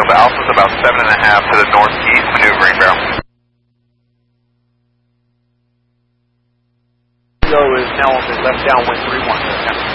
Delta Alpha is about 7.5 to the northeast, maneuvering barrel. Is now on the left downwind 31.